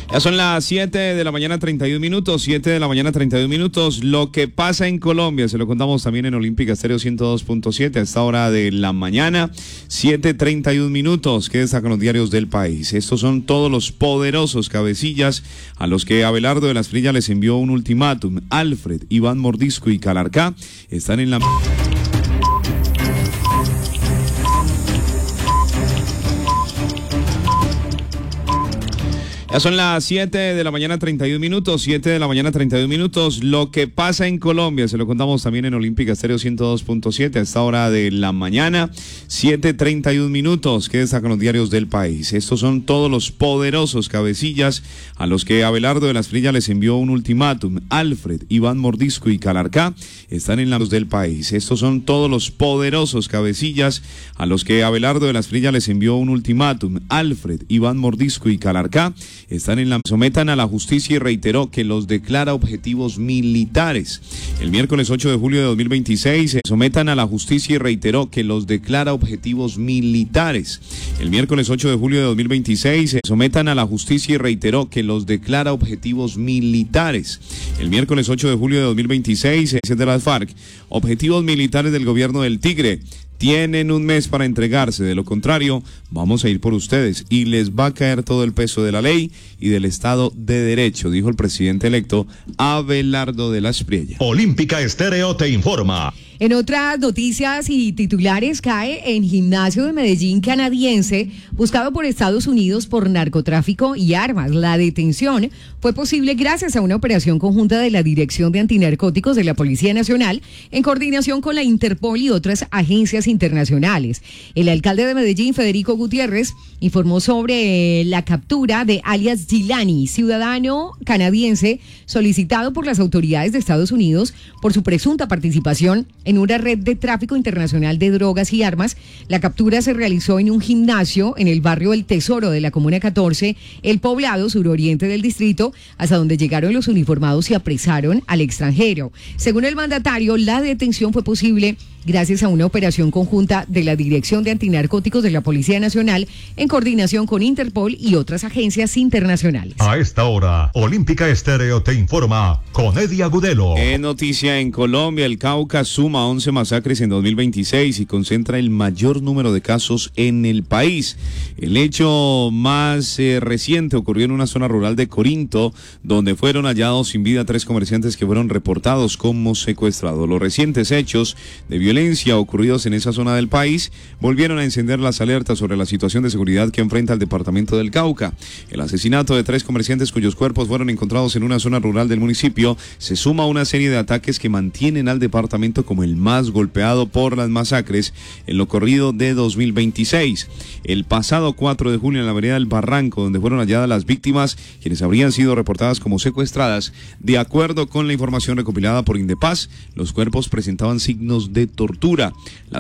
Ya son las 7 de la mañana 31 minutos, 7 de la mañana 31 minutos. Lo que pasa en Colombia, se lo contamos también en Olímpica Estéreo 102.7 a esta hora de la mañana, 7:31 minutos. ¿Qué destacan los diarios del país? Estos son todos los poderosos cabecillas a los que Abelardo de la Espriella les envió un ultimátum. Alfred, Iván Mordisco y Calarcá están en la... Ya son las 7 de la mañana 31 minutos, 7 de la mañana 31 minutos. Lo que pasa en Colombia, se lo contamos también en Olímpica Estéreo 102.7 a esta hora de la mañana, 7:31 minutos. ¿Qué destacan los diarios del país? Estos son todos los poderosos cabecillas a los que Abelardo de la Espriella les envió un ultimátum. Alfred, Iván Mordisco y Calarcá están en la luz del país. Estos son todos los poderosos cabecillas a los que Abelardo de la Espriella les envió un ultimátum. Alfred, Iván Mordisco y Calarcá están en la... Sometan a la justicia y reiteró que los declara objetivos militares. El miércoles 8 de julio de 2026, sometan a la justicia y reiteró que los declara objetivos militares. El miércoles 8 de julio de 2026, sometan a la justicia y reiteró que los declara objetivos militares. El miércoles 8 de julio de 2026, de las FARC, objetivos militares del gobierno del Tigre. Tienen un mes para entregarse, de lo contrario, vamos a ir por ustedes y les va a caer todo el peso de la ley y del Estado de Derecho, dijo el presidente electo Abelardo de la Espriella. Olímpica Estéreo te informa. En otras noticias y titulares, cae en gimnasio de Medellín canadiense buscado por Estados Unidos por narcotráfico y armas. La detención fue posible gracias a una operación conjunta de la Dirección de Antinarcóticos de la Policía Nacional en coordinación con la Interpol y otras agencias internacionales. El alcalde de Medellín, Federico Gutiérrez, informó sobre la captura de alias Gilani, ciudadano canadiense solicitado por las autoridades de Estados Unidos por su presunta participación en una red de tráfico internacional de drogas y armas. La captura se realizó en un gimnasio en el barrio El Tesoro de la Comuna 14, El Poblado, suroriente del distrito, hasta donde llegaron los uniformados y apresaron al extranjero. Según el mandatario, la detención fue posible gracias a una operación conjunta de la Dirección de Antinarcóticos de la Policía Nacional en coordinación con Interpol y otras agencias internacionales. A esta hora, Olímpica Estéreo te informa con Eddie Agudelo. En noticia en Colombia, el Cauca suma 11 masacres en 2026 y concentra el mayor número de casos en el país. El hecho más reciente ocurrió en una zona rural de Corinto, donde fueron hallados sin vida 3 comerciantes que fueron reportados como secuestrados. Los recientes hechos de violencia ocurridos en esa zona del país volvieron a encender las alertas sobre la situación de seguridad que enfrenta el departamento del Cauca. El asesinato de 3 comerciantes cuyos cuerpos fueron encontrados en una zona rural del municipio se suma a una serie de ataques que mantienen al departamento como el más golpeado por las masacres en lo corrido de 2026. El pasado 4 de julio en la vereda del Barranco, donde fueron halladas las víctimas, quienes habrían sido reportadas como secuestradas, de acuerdo con la información recopilada por Indepaz, los cuerpos presentaban signos de tortura.